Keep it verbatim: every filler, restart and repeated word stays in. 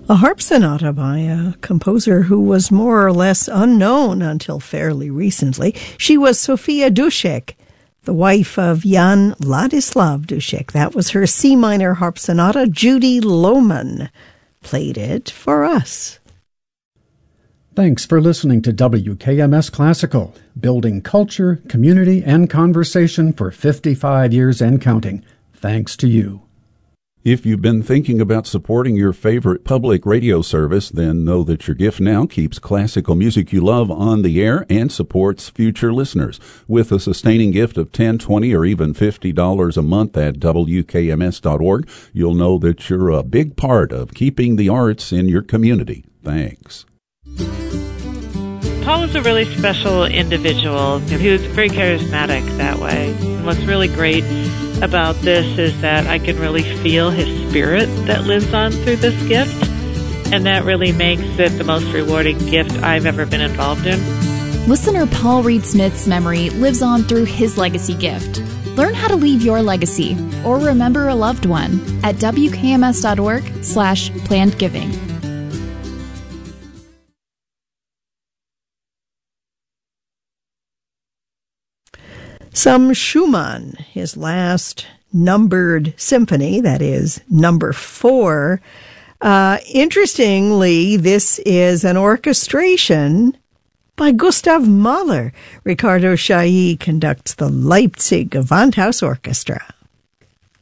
A harp sonata by a composer who was more or less unknown until fairly recently. She was Sofia Dušek, the wife of Jan Ladislav Dušek. That was her C minor harp sonata. Judy Lohman played it for us. Thanks for listening to W K M S Classical, building culture, community, and conversation for fifty-five years and counting. Thanks to you. If you've been thinking about supporting your favorite public radio service, then know that your gift now keeps classical music you love on the air and supports future listeners. With a sustaining gift of ten dollars, twenty dollars, or even fifty dollars a month at W K M S dot org, you'll know that you're a big part of keeping the arts in your community. Thanks. Paul was a really special individual. He was very charismatic that way. And what's really great about this is that I can really feel his spirit that lives on through this gift, and that really makes it the most rewarding gift I've ever been involved in. Listener Paul Reed Smith's memory lives on through his legacy gift. Learn how to leave your legacy or remember a loved one at W K M S dot org slash planned giving. Some Schumann, his last numbered symphony, that is number four. Uh, interestingly, this is an orchestration by Gustav Mahler. Ricardo Chailly conducts the Leipzig Gewandhaus Orchestra.